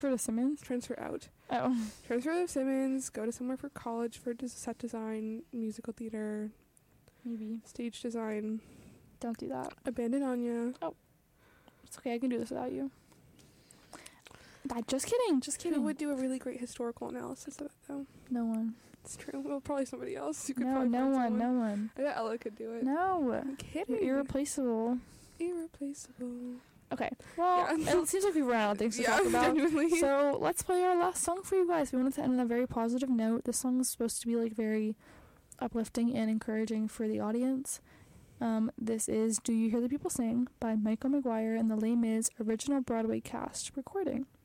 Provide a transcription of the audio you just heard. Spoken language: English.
to Simmons? Transfer out. Oh. Transfer to Simmons, go to somewhere for college for set design, musical theater, Maybe. stage design. Don't do that. Abandon Anya. Oh. It's okay, I can do this without you. Just kidding. Who would do a really great historical analysis of it, though? No one. It's true. Well, probably somebody else. You could No, probably no find one, someone. no one. I bet Ella could do it. No. I'm kidding. You're irreplaceable. Irreplaceable. Okay. Well, Yeah. it seems like we've run out of things to talk about. Genuinely. So let's play our last song for you guys. We wanted to end on a very positive note. This song is supposed to be like very uplifting and encouraging for the audience. This is Do You Hear the People Sing by Michael McGuire and the Les Mis original Broadway cast recording.